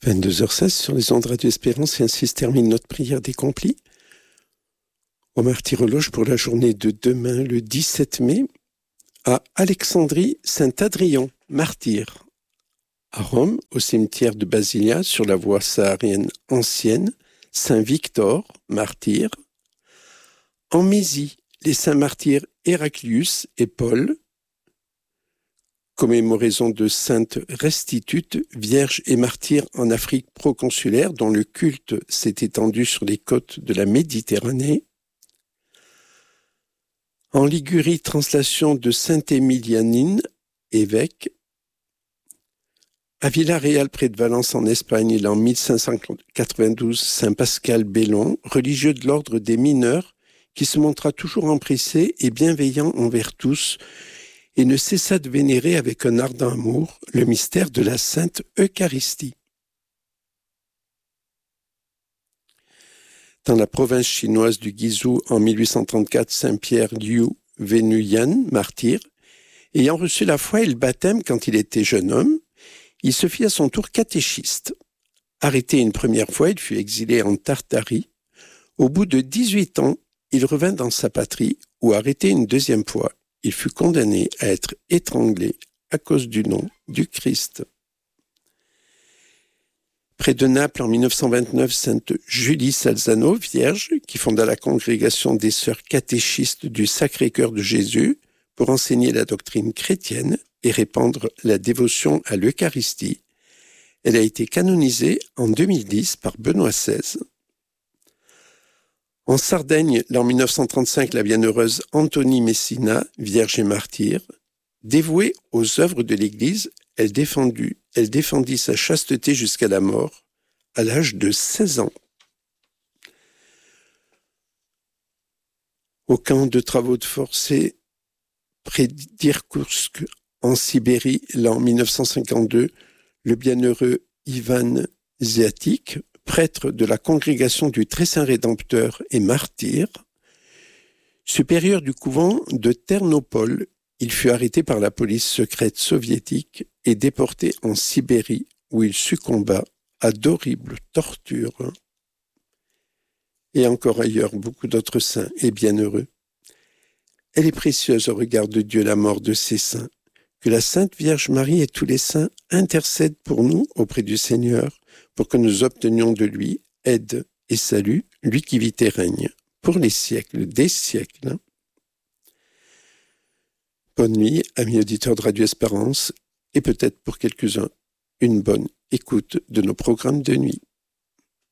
22h16 sur les ondes Radio Espérance, et ainsi se termine notre prière d'accompli au martyrologe pour la journée de demain, le 17 mai, à Alexandrie, Saint-Adrien, martyr. À Rome, au cimetière de Basilia, sur la voie saharienne ancienne, Saint-Victor, martyr. En Mésie, les saints martyrs Héraclius et Paul, commémoraison de Sainte Restitute, vierge et martyr en Afrique proconsulaire, dont le culte s'est étendu sur les côtes de la Méditerranée. En Ligurie, translation de Sainte Émilianine, évêque. À Villarreal, près de Valence, en Espagne, l'an 1592, Saint Pascal Bellon, religieux de l'ordre des mineurs, qui se montra toujours empressé et bienveillant envers tous, et ne cessa de vénérer avec un ardent amour le mystère de la Sainte Eucharistie. Dans la province chinoise du Guizhou, en 1834, Saint-Pierre Liu Venuyan, martyr, ayant reçu la foi et le baptême quand il était jeune homme, il se fit à son tour catéchiste. Arrêté une première fois, il fut exilé en Tartarie. Au bout de 18 ans, il revint dans sa patrie, où, arrêté une deuxième fois, il fut condamné à être étranglé à cause du nom du Christ. Près de Naples, en 1929, Sainte Julie Salzano, vierge, qui fonda la congrégation des sœurs catéchistes du Sacré-Cœur de Jésus pour enseigner la doctrine chrétienne et répandre la dévotion à l'Eucharistie. Elle a été canonisée en 2010 par Benoît XVI. En Sardaigne, l'an 1935, la bienheureuse Antonie Messina, vierge et martyre, dévouée aux œuvres de l'Église, elle défendit sa chasteté jusqu'à la mort, à l'âge de 16 ans. Au camp de travaux de forcés près d'Irkoutsk, en Sibérie, l'an 1952, le bienheureux Ivan Ziatik, prêtre de la congrégation du Très-Saint Rédempteur et martyr, supérieur du couvent de Ternopol, il fut arrêté par la police secrète soviétique et déporté en Sibérie, où il succomba à d'horribles tortures. Et encore ailleurs, beaucoup d'autres saints et bienheureux. Elle est précieuse au regard de Dieu, la mort de ces saints. Que la Sainte Vierge Marie et tous les saints intercèdent pour nous auprès du Seigneur, pour que nous obtenions de lui aide et salut, lui qui vit et règne, pour les siècles des siècles. Bonne nuit, amis auditeurs de Radio Espérance, et peut-être pour quelques-uns, une bonne écoute de nos programmes de nuit.